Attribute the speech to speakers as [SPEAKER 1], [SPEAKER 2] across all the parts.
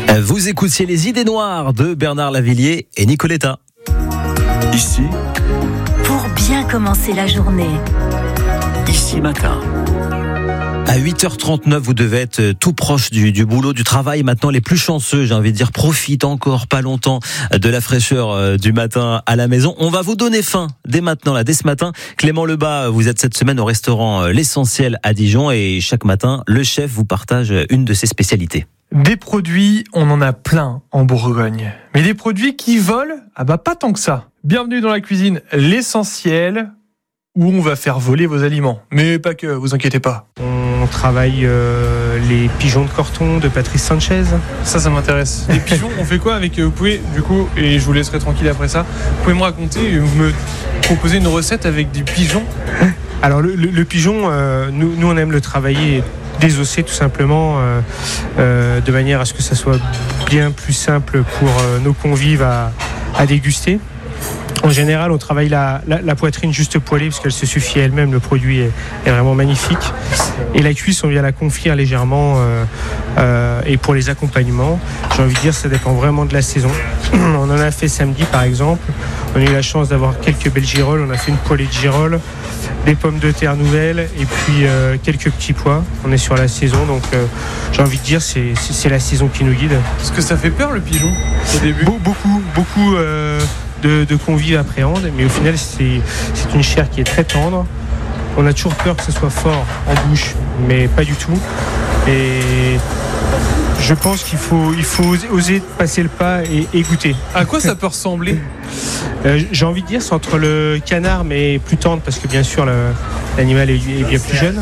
[SPEAKER 1] Vous écoutiez les idées noires de Bernard Lavilliers et Nicoletta.
[SPEAKER 2] Ici,
[SPEAKER 3] pour bien commencer la journée.
[SPEAKER 2] Ici Matin.
[SPEAKER 1] À 8h39, vous devez être tout proche du boulot, du travail. Maintenant, les plus chanceux, j'ai envie de dire, profitent encore pas longtemps de la fraîcheur du matin à la maison. On va vous donner faim dès maintenant, dès ce matin. Clément Lebas, vous êtes cette semaine au restaurant L'Essentiel à Dijon et chaque matin, le chef vous partage une de ses spécialités.
[SPEAKER 4] Des produits, on en a plein en Bourgogne. Mais des produits qui volent, pas tant que ça. Bienvenue dans la cuisine L'Essentiel, où on va faire voler vos aliments. Mais pas que, vous inquiétez pas.
[SPEAKER 5] On travaille les pigeons de Corton de Patrice Sanchez.
[SPEAKER 4] Ça m'intéresse. Les pigeons, on fait quoi avec vous pouvez, du coup, et je vous laisserai tranquille après ça, vous pouvez me raconter, me proposer une recette avec des pigeons?
[SPEAKER 5] Alors le pigeon, nous on aime le travailler désossé tout simplement, de manière à ce que ça soit bien plus simple pour nos convives à déguster. En général, on travaille la poitrine juste poêlée parce qu'elle se suffit elle-même, le produit est vraiment magnifique. Et la cuisse, on vient la confire légèrement et pour les accompagnements, j'ai envie de dire, ça dépend vraiment de la saison. On en a fait samedi par exemple, on a eu la chance d'avoir quelques belles girolles, on a fait une poêlée de girolles, des pommes de terre nouvelles et puis quelques petits pois. On est sur la saison, donc j'ai envie de dire, c'est la saison qui nous guide.
[SPEAKER 4] Est-ce que ça fait peur le pigeon au début?
[SPEAKER 5] Beaucoup de convives appréhendent, mais au final c'est une chair qui est très tendre. On a toujours peur que ce soit fort en bouche, mais pas du tout. Et je pense qu'il faut oser passer le pas et goûter.
[SPEAKER 4] À quoi ça peut ressembler?
[SPEAKER 5] J'ai envie de dire, c'est entre le canard, mais plus tendre, parce que bien sûr l'animal est bien plus jeune.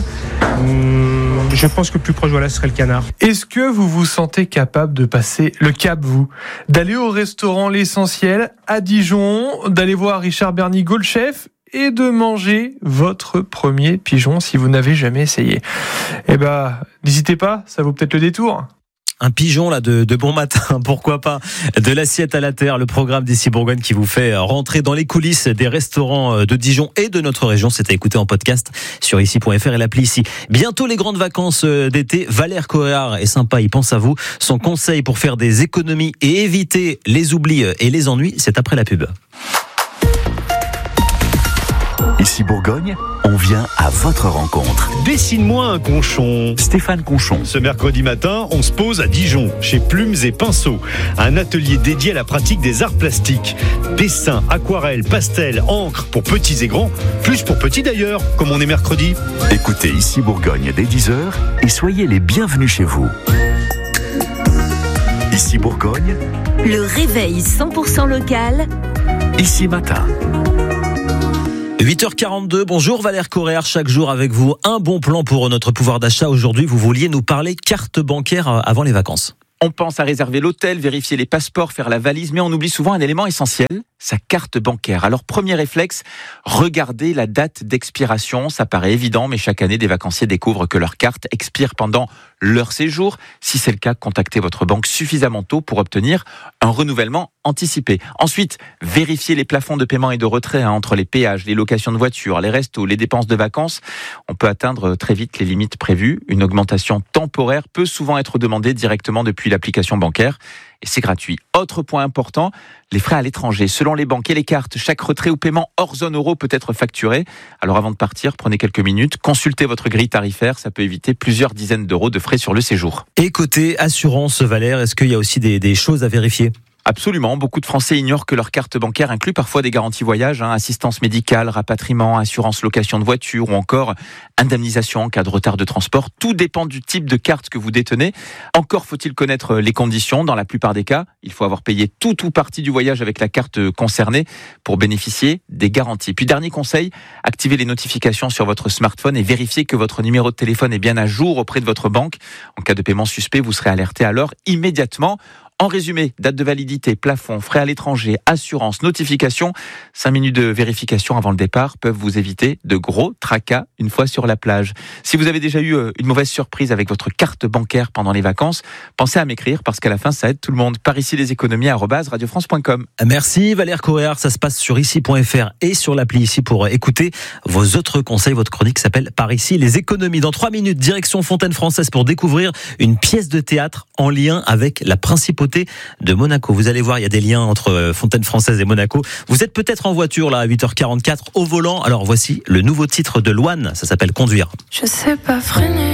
[SPEAKER 5] Je pense que le plus proche, ce serait le canard.
[SPEAKER 4] Est-ce que vous vous sentez capable de passer le cap, vous? D'aller au restaurant L'Essentiel à Dijon, d'aller voir Richard Bernigaud, le chef, et de manger votre premier pigeon si vous n'avez jamais essayé? N'hésitez pas, ça vaut peut-être le détour.
[SPEAKER 1] Un pigeon de bon matin, pourquoi pas. De l'assiette à la terre, le programme d'Ici Bourgogne qui vous fait rentrer dans les coulisses des restaurants de Dijon et de notre région. C'est à écouter en podcast sur ici.fr et l'appli Ici. Bientôt les grandes vacances d'été. Valère Coréard est sympa, il pense à vous. Son conseil pour faire des économies et éviter les oublis et les ennuis, c'est après la pub.
[SPEAKER 2] Ici Bourgogne, on vient à votre rencontre.
[SPEAKER 6] Dessine-moi un conchon.
[SPEAKER 2] Stéphane Conchon.
[SPEAKER 6] Ce mercredi matin, on se pose à Dijon, chez Plumes et Pinceaux. Un atelier dédié à la pratique des arts plastiques. Dessins, aquarelles, pastels, encre pour petits et grands. Plus pour petits d'ailleurs, comme on est mercredi.
[SPEAKER 2] Écoutez Ici Bourgogne dès 10h et soyez les bienvenus chez vous. Ici Bourgogne,
[SPEAKER 3] le réveil 100% local.
[SPEAKER 2] Ici Matin.
[SPEAKER 1] 8h42, bonjour Valère Coréard, chaque jour avec vous. Un bon plan pour notre pouvoir d'achat. Aujourd'hui, vous vouliez nous parler carte bancaire avant les vacances.
[SPEAKER 7] On pense à réserver l'hôtel, vérifier les passeports, faire la valise, mais on oublie souvent un élément essentiel, sa carte bancaire. Alors, premier réflexe, regardez la date d'expiration. Ça paraît évident, mais chaque année, des vacanciers découvrent que leur carte expire pendant leur séjour. Si c'est le cas, contactez votre banque suffisamment tôt pour obtenir un renouvellement anticipé. Ensuite, vérifiez les plafonds de paiement et de retrait entre les péages, les locations de voitures, les restos, les dépenses de vacances. On peut atteindre très vite les limites prévues. Une augmentation temporaire peut souvent être demandée directement depuis l'application bancaire. Et c'est gratuit. Autre point important, les frais à l'étranger. Selon les banques et les cartes, chaque retrait ou paiement hors zone euro peut être facturé. Alors avant de partir, prenez quelques minutes, consultez votre grille tarifaire, ça peut éviter plusieurs dizaines d'euros de frais sur le séjour.
[SPEAKER 1] Et côté assurance, Valère, est-ce qu'il y a aussi des choses à vérifier ?
[SPEAKER 7] Absolument. Beaucoup de Français ignorent que leur carte bancaire inclut parfois des garanties voyage, assistance médicale, rapatriement, assurance location de voiture ou encore indemnisation en cas de retard de transport. Tout dépend du type de carte que vous détenez. Encore faut-il connaître les conditions. Dans la plupart des cas, il faut avoir payé tout ou partie du voyage avec la carte concernée pour bénéficier des garanties. Puis dernier conseil, activez les notifications sur votre smartphone et vérifiez que votre numéro de téléphone est bien à jour auprès de votre banque. En cas de paiement suspect, vous serez alerté alors immédiatement. En résumé, date de validité, plafond, frais à l'étranger, assurance, notification. 5 minutes de vérification avant le départ peuvent vous éviter de gros tracas une fois sur la plage. Si vous avez déjà eu une mauvaise surprise avec votre carte bancaire pendant les vacances, pensez à m'écrire parce qu'à la fin, ça aide tout le monde. Par ici, les économies @radiofrance.com.
[SPEAKER 1] Merci Valère Coréard, ça se passe sur ici.fr et sur l'appli ici pour écouter vos autres conseils. Votre chronique s'appelle Par ici, les économies. Dans 3 minutes, direction Fontaine Française pour découvrir une pièce de théâtre en lien avec la principauté de Monaco. Vous allez voir, il y a des liens entre Fontaine Française et Monaco. Vous êtes peut-être en voiture là à 8h44 au volant. Alors voici le nouveau titre de Loane, ça s'appelle Conduire.
[SPEAKER 8] Je sais pas freiner.